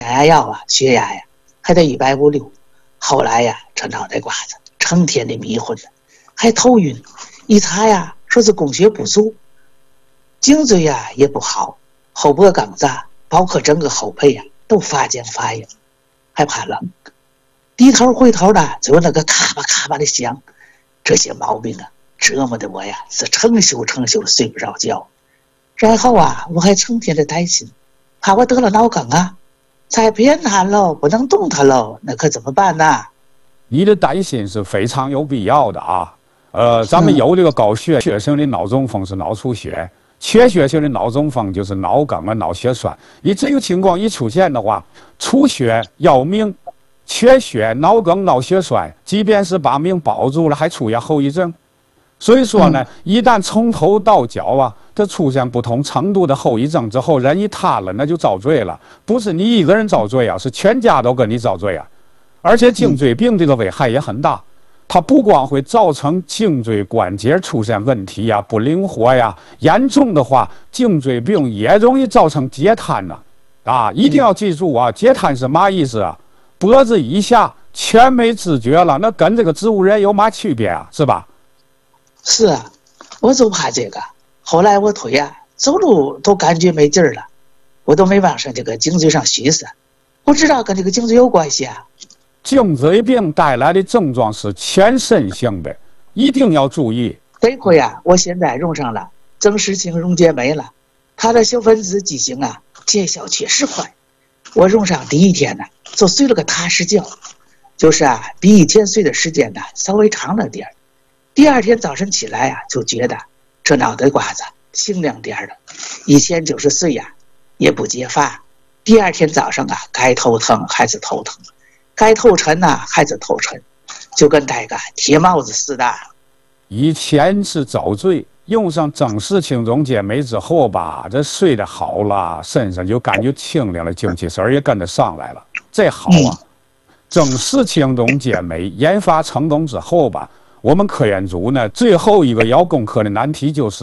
压药啊、血压呀，还得150/6。后来呀，这脑袋瓜子成天的迷混的，还头晕，一查呀，说是供血不足，颈椎呀也不好，后脖梗子包括整个后背呀都发僵发硬，还怕冷，低头回头的就有那个咔吧咔吧的响。这些毛病啊，折磨的我呀是成宿睡不着觉。然后啊，我还成天的担心，怕我得了脑梗啊，再偏瘫喽，不能动弹喽，那可怎么办呢？ 你的担心是非常有必要的啊。咱们有这个高血性的脑中风是脑出血，缺血性的脑中风就是脑梗啊、脑血栓。你这个情况一出现的话，出血要命，缺血、脑梗、脑血栓，即便是把命保住了，还出现后遗症。所以说呢，一旦从头到脚啊，它出现不同程度的后遗症之后，人一瘫了，那就遭罪了。不是你一个人遭罪啊，是全家都跟你遭罪啊。而且颈椎病这个危害也很大，它不光会造成颈椎关节出现问题呀、不灵活呀，严重的话，颈椎病也容易造成截瘫呐。一定要记住啊，截瘫是嘛意思啊？脖子以下全没知觉了，那跟这个植物人有嘛区别啊？是吧？ 是啊，我就怕这个。后来我腿呀，走路都感觉没劲儿了，我都没往上这个颈椎上虚实，不知道跟这个颈椎有关系啊。 颈椎病带来的症状是全身性的，一定要注意。 得亏呀，我现在用上了增实清溶解酶了，它的小分子剂型啊，见效确实快。我用上第一天呢，就睡了个踏实觉，就是啊，比以前睡的时间呢稍微长了点儿。第二天早晨起来啊，就觉得这脑袋瓜子清亮点的。以前就是睡呀，也不解乏。第二天早上啊，该头疼还是头疼，该头沉呐还是头沉，就跟戴个铁帽子似的。 以前是遭罪，用上增实清溶解酶之后吧，这睡得好了，身上就感觉清亮了，精气神也跟着上来了。这好啊！增实清溶解酶研发成功之后吧，我们科研组呢，最后一个要攻克的难题就是